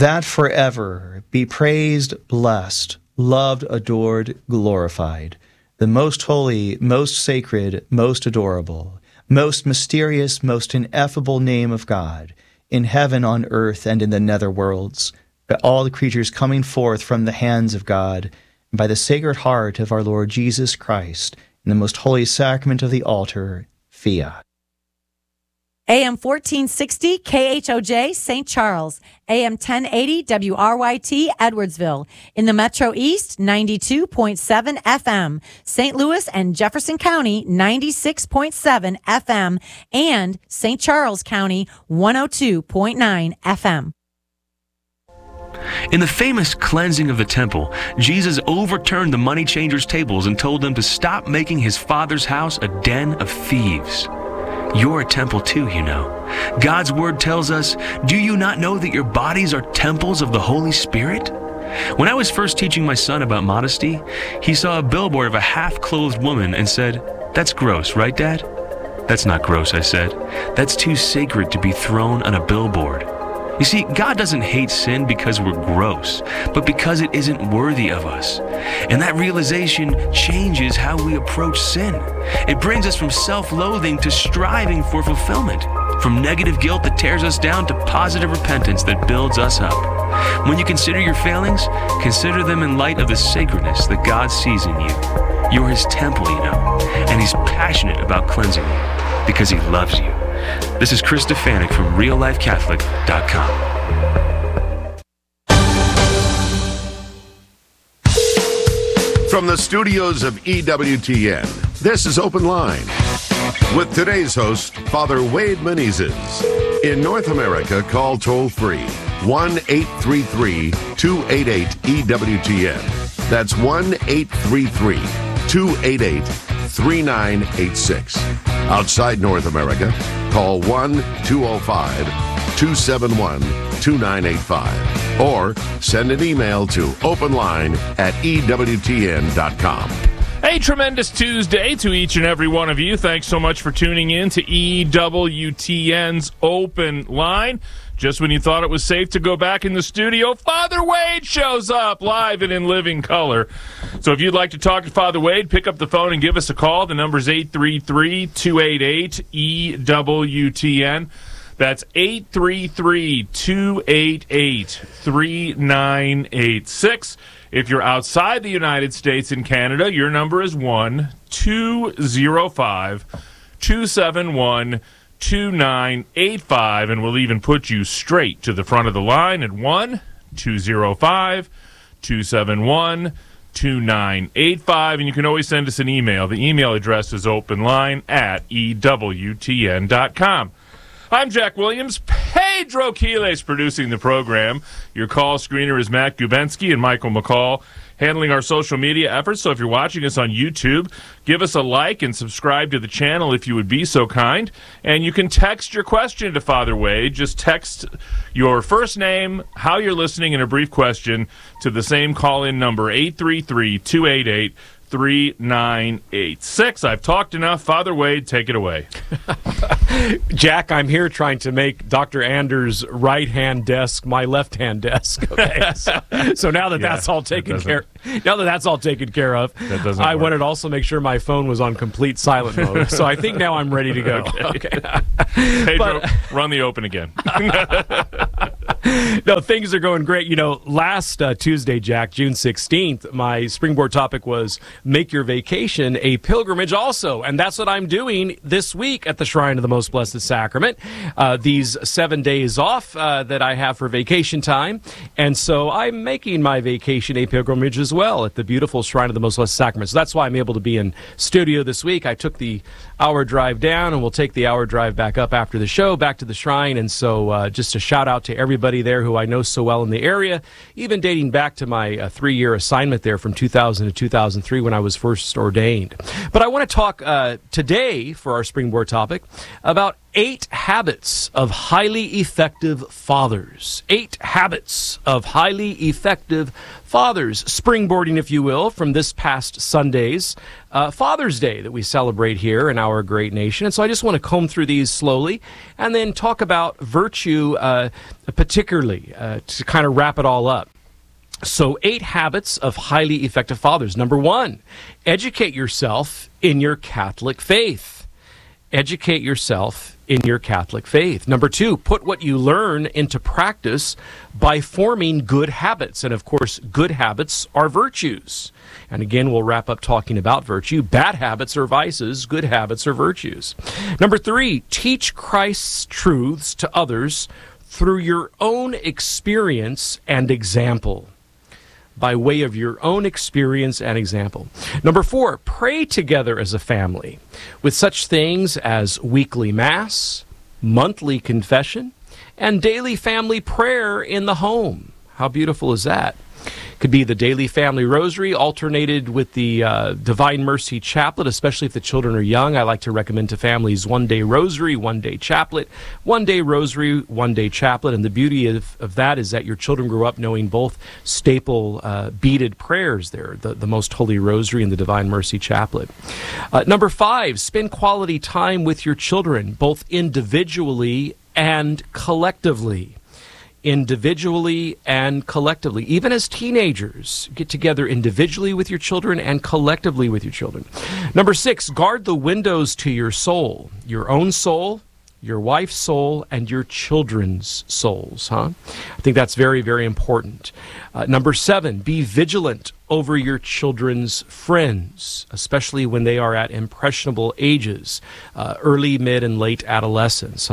that forever be praised, blessed, loved, adored, glorified, the most holy, most sacred, most adorable, most mysterious, most ineffable name of God, in heaven, on earth, and in the nether worlds, by all the creatures coming forth from the hands of God, and by the Sacred Heart of our Lord Jesus Christ, in the most holy sacrament of the altar, fiat. AM 1460 KHOJ St. Charles, AM 1080 WRYT Edwardsville, in the Metro East 92.7 FM, St. Louis and Jefferson County 96.7 FM, and St. Charles County 102.9 FM. In the famous cleansing of the temple, Jesus overturned the money changers' tables and told them to stop making his Father's house a den of thieves. You're a temple too, you know. God's word tells us, do you not know that your bodies are temples of the Holy Spirit? When I was first teaching my son about modesty, he saw a billboard of a half-clothed woman and said, "That's gross, right, Dad?" "That's not gross," I said. "That's too sacred to be thrown on a billboard." You see, God doesn't hate sin because we're gross, but because it isn't worthy of us. And that realization changes how we approach sin. It brings us from self-loathing to striving for fulfillment, from negative guilt that tears us down to positive repentance that builds us up. When you consider your failings, consider them in light of the sacredness that God sees in you. You're his temple, you know, and he's passionate about cleansing you because he loves you. This is Chris Stefanik from reallifecatholic.com. From the studios of EWTN, this is Open Line. With today's host, Father Wade Menezes. In North America, call toll-free 1-833-288-EWTN. That's 1-833-288-3986. Outside North America, call 1-205-271-2985 or send an email to openline@ewtn.com. Hey, tremendous Tuesday to each and every one of you. Thanks so much for tuning in to EWTN's Open Line. Just when you thought it was safe to go back in the studio, Father Wade shows up live and in living color. So if you'd like to talk to Father Wade, pick up the phone and give us a call. The number's 833-288-EWTN. That's 833-288-3986. If you're outside the United States and Canada, your number is 1-205-271-2985, and we'll even put you straight to the front of the line at 1-205-271-2985, and you can always send us an email. The email address is openline@ewtn.com. I'm Jack Williams. Pedro Quiles producing the program. Your call screener is Matt Gubensky and Michael McCall handling our social media efforts. So if you're watching us on YouTube, give us a like and subscribe to the channel if you would be so kind. And you can text your question to Father Wade. Just text your first name, how you're listening, and a brief question to the same call-in number, 833-288-3986. I've talked enough. Father Wade, take it away. Jack, I'm here trying to make Dr. Anders' right-hand desk my left-hand desk. Okay, so now that that's all taken care, of, I wanted to also make sure my phone was on complete silent mode. So I think now I'm ready to go. Okay. Pedro, run the open again. No, things are going great. You know, last Tuesday, Jack, June 16th, my springboard topic was make your vacation a pilgrimage also. And that's what I'm doing this week at the Shrine of the Most Blessed Sacrament. These 7 days off that I have for vacation time. And so I'm making my vacation a pilgrimage as well at the beautiful Shrine of the Most Blessed Sacrament. So that's why I'm able to be in studio this week. I took the hour drive down, and we'll take the hour drive back up after the show, back to the shrine. And so just a shout out to everybody there who I know so well in the area, even dating back to my 3-year assignment there from 2000 to 2003 when I was first ordained. But I want to talk today for our springboard topic about 8 habits of highly effective fathers. 8 habits of highly effective fathers. Springboarding, if you will, from this past Sunday's Father's Day that we celebrate here in our great nation. And so I just want to comb through these slowly and then talk about virtue particularly to kind of wrap it all up. So 8 habits of highly effective fathers. Number 1, educate yourself in your Catholic faith. Educate yourself in your Catholic faith. Number 2, put what you learn into practice by forming good habits. And of course, good habits are virtues. And again, we'll wrap up talking about virtue. Bad habits are vices, good habits are virtues. Number 3, teach Christ's truths to others through your own experience and example. By way of your own experience and example. Number 4, pray together as a family with such things as weekly mass, monthly confession, and daily family prayer in the home. How beautiful is that? Could be the daily family rosary alternated with the Divine Mercy Chaplet, especially if the children are young. I like to recommend to families 1-day rosary, 1-day chaplet, 1-day rosary, 1-day chaplet. And the beauty of that is that your children grow up knowing both staple beaded prayers there, the Most Holy Rosary and the Divine Mercy Chaplet. Number 5, spend quality time with your children, both individually and collectively. Individually and collectively. Even as teenagers, get together individually with your children and collectively with your children. Number 6, guard the windows to your soul, your own soul, your wife's soul, and your children's souls. I think that's very, very important. Number 7, be vigilant over your children's friends, especially when they are at impressionable ages, early, mid, and late adolescence.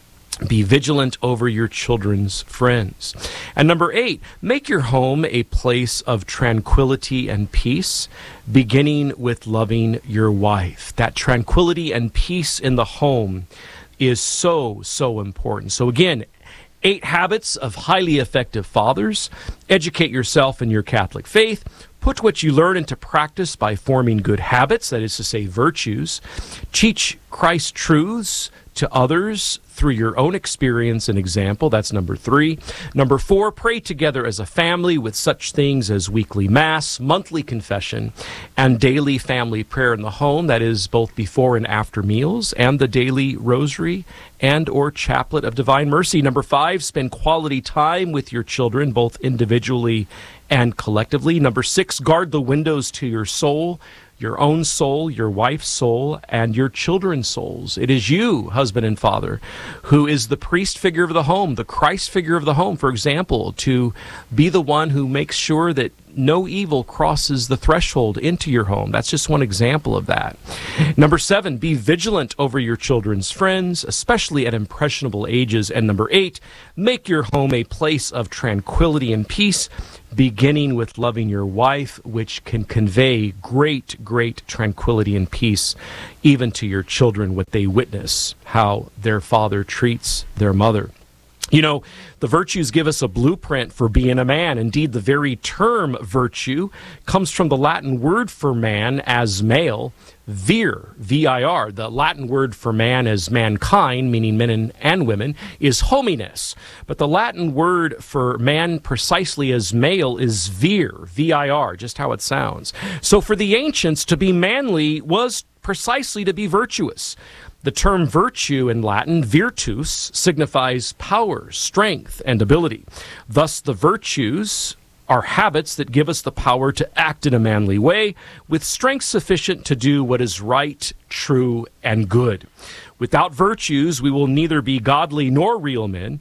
Be vigilant over your children's friends. And number 8, make your home a place of tranquility and peace, beginning with loving your wife. That tranquility and peace in the home is so, so important. So again, 8 habits of highly effective fathers. Educate yourself in your Catholic faith. Put what you learn into practice by forming good habits, that is to say, virtues. Teach Christ's truths to others through your own experience and example. That's number 3. Number 4, pray together as a family with such things as weekly mass, monthly confession, and daily family prayer in the home. That is both before and after meals, and the daily rosary and or chaplet of Divine Mercy. Number 5, spend quality time with your children, both individually and collectively. Number 6, guard the windows to your soul, your own soul, your wife's soul, and your children's souls. It is you, husband and father, who is the priest figure of the home, the Christ figure of the home, for example, to be the one who makes sure that no evil crosses the threshold into your home. That's just one example of that. Number 7, be vigilant over your children's friends, especially at impressionable ages. And number 8, make your home a place of tranquility and peace, beginning with loving your wife, which can convey great, great tranquility and peace even to your children when they witness how their father treats their mother. You know, the virtues give us a blueprint for being a man. Indeed, the very term virtue comes from the Latin word for man as male, vir, V-I-R. The Latin word for man as mankind, meaning men and women, is homines. But the Latin word for man precisely as male is vir, V-I-R, just how it sounds. So for the ancients, to be manly was precisely to be virtuous. The term virtue in Latin, virtus, signifies power, strength, and ability. Thus, the virtues are habits that give us the power to act in a manly way with strength sufficient to do what is right, true, and good. Without virtues, we will neither be godly nor real men.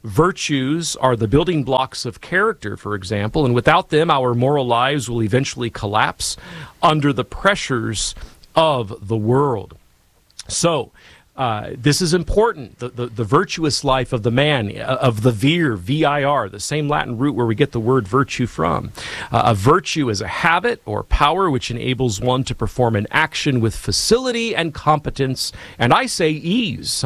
Virtues are the building blocks of character, for example, and without them, our moral lives will eventually collapse under the pressures of the world. So, this is important, the virtuous life of the man, of the vir, V-I-R, the same Latin root where we get the word virtue from. A virtue is a habit or power which enables one to perform an action with facility and competence, and I say ease.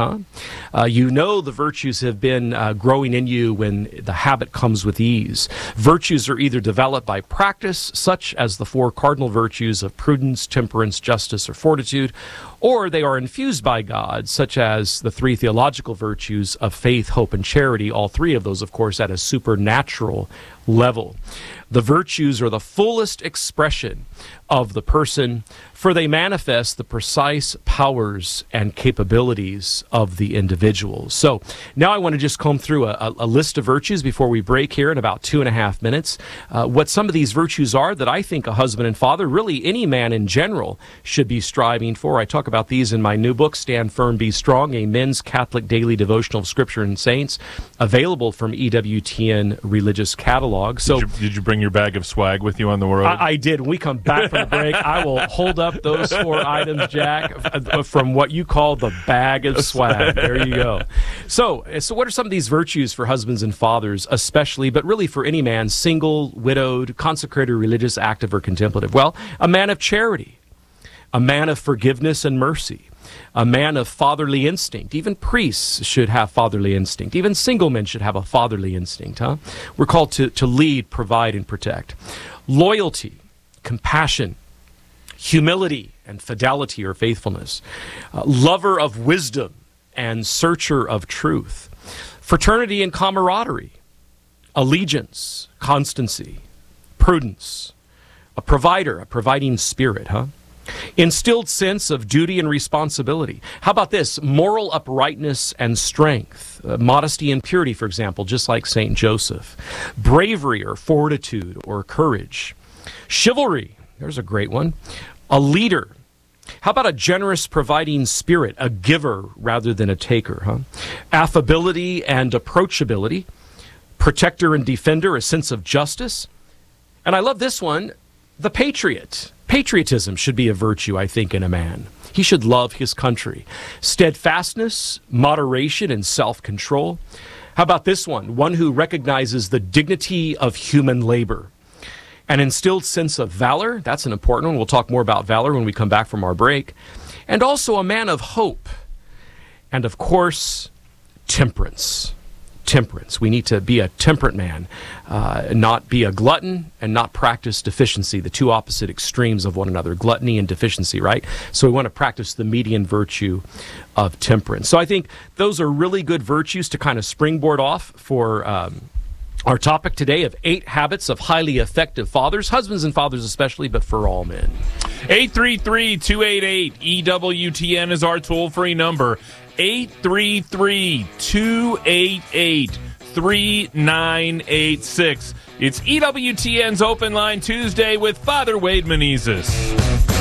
You know the virtues have been growing in you when the habit comes with ease. Virtues are either developed by practice, such as the 4 cardinal virtues of prudence, temperance, justice, or fortitude, or they are infused by God, such as the three theological virtues of faith, hope, and charity, all three of those, of course, at a supernatural level. The virtues are the fullest expression of the person, for they manifest the precise powers and capabilities of the individual. So now I want to just comb through a list of virtues before we break here in about 2.5 minutes. What some of these virtues are that I think a husband and father, really any man in general, should be striving for. I talk about these in my new book, Stand Firm, Be Strong, a men's Catholic daily devotional of Scripture and Saints, available from EWTN Religious Catalog. So, did you bring your bag of swag with you on the road? I did. When we come back from the break, I will hold up those 4 items, Jack, from what you call the bag of swag. There you go. So what are some of these virtues for husbands and fathers, especially, but really for any man, single, widowed, consecrated, religious, active, or contemplative? Well, a man of charity, a man of forgiveness and mercy, a man of fatherly instinct. Even priests should have fatherly instinct. Even single men should have a fatherly instinct. We're called to lead, provide, and protect. Loyalty, compassion, humility, and fidelity or faithfulness. Lover of wisdom and searcher of truth. Fraternity and camaraderie. Allegiance, constancy, prudence. A provider, a providing spirit, Instilled sense of duty and responsibility. How about this? Moral uprightness and strength. Modesty and purity, for example, just like St. Joseph. Bravery or fortitude or courage. Chivalry, there's a great one. A leader. How about a generous, providing spirit, a giver rather than a taker? Affability and approachability. Protector and defender, a sense of justice. And I love this one, the patriot. Patriotism should be a virtue, I think, in a man. He should love his country. Steadfastness, moderation, and self-control. How about this one? One who recognizes the dignity of human labor. An instilled sense of valor. That's an important one. We'll talk more about valor when we come back from our break. And also a man of hope. And, of course, temperance. Temperance. We need to be a temperate man, not be a glutton and not practice deficiency, the two opposite extremes of one another, gluttony and deficiency, right? So we want to practice the median virtue of temperance. So I think those are really good virtues to kind of springboard off for our topic today of 8 habits of highly effective fathers, husbands and fathers especially, but for all men. 833-288-EWTN is our toll-free number. 833-288-3986. It's EWTN's Open Line Tuesday with Father Wade Menezes.